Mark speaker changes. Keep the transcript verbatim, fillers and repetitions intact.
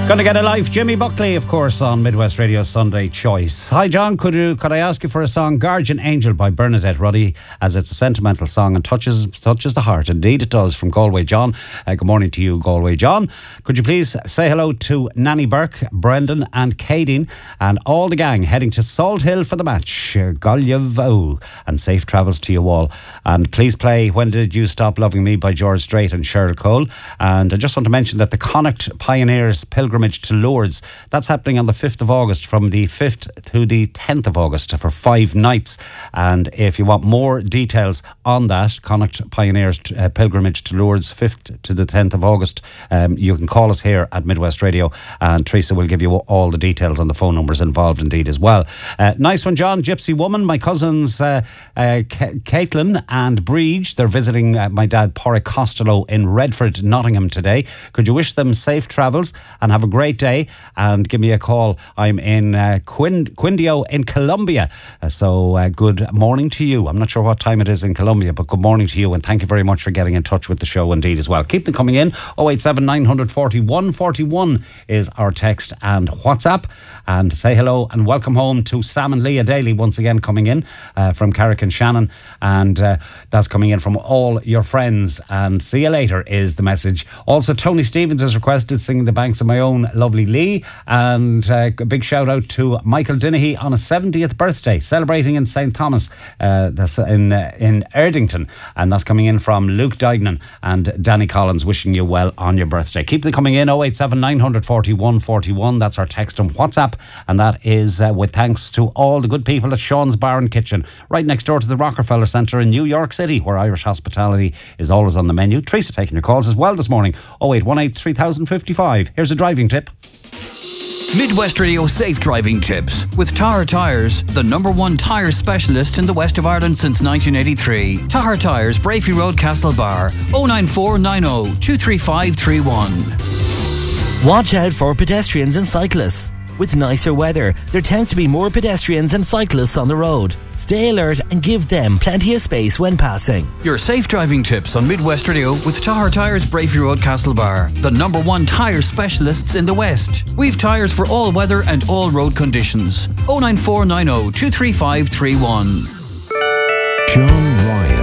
Speaker 1: Gonna get a life, Jimmy Buckley, of course, on Midwest Radio Sunday Choice. Hi, John. Could you could I ask you for a song, Guardian Angel by Bernadette Ruddy, as it's a sentimental song and touches touches the heart. Indeed, it does. From Galway, John. Uh, good morning to you, Galway, John. Could you please say hello to Nanny Burke, Brendan, and Kadeen, and all the gang heading to Salt Hill for the match. Galliavow, and safe travels to you all. And please play When Did You Stop Loving Me by George Strait and Cheryl Cole. And I just want to mention that the Connacht Pioneers Pilgrimage to Lourdes, that's happening on the fifth of August, from the fifth to the tenth of August for five nights. And if you want more details on that, Connacht Pioneers uh, Pilgrimage to Lourdes, fifth to the tenth of August, um, you can call us here at Midwest Radio, and Teresa will give you all the details on the phone numbers involved indeed as well. Uh, nice one, John. Gypsy Woman, my cousins uh, uh, K- Caitlin and Breege, they're visiting uh, my dad Porrick Costello in Redford, Nottingham today. Could you wish them safe travels and have a great day, and give me a call. I'm in uh, Quin- Quindio in Colombia, uh, so uh, good morning to you. I'm not sure what time it is in Colombia, but good morning to you, and thank you very much for getting in touch with the show indeed as well. Keep them coming in. oh eight seven nine four one four one is our text and WhatsApp. And say hello and welcome home to Sam and Leah Daly once again coming in uh, from Carrick and Shannon, and uh, that's coming in from all your friends, and see you later is the message. Also, Tony Stevens has requested Singing the Banks of My Own Lovely Lee, and uh, a big shout out to Michael Dinnehy on a seventieth birthday, celebrating in Saint Thomas, uh, that's in uh, in Erdington, and that's coming in from Luke Dignan and Danny Collins, wishing you well on your birthday. Keep them coming in. oh eight seven nine four one four one, that's our text and WhatsApp, and that is uh, with thanks to all the good people at Sean's Bar and Kitchen, right next door to the Rockefeller Centre in New York City, where Irish hospitality is always on the menu. Teresa taking your calls as well this morning. oh eight one eight three thousand fifty-five. Here's a driving tip.
Speaker 2: Midwest Radio Safe Driving Tips with Tahar Tyres, the number one tyre specialist in the west of Ireland since nineteen eighty-three. Tahar Tyres, Brafey Road, Castlebar, oh nine four nine oh two three five three one.
Speaker 3: Watch out for pedestrians and cyclists. With nicer weather, there tends to be more pedestrians and cyclists on the road. Stay alert and give them plenty of space when passing.
Speaker 2: Your safe driving tips on Midwest Radio with Tahar Tyres, Brafey Road, Castlebar, the number one tyre specialists in the West. We've tyres for all weather and all road conditions. oh nine four nine oh two three five three one.
Speaker 3: John Ryan.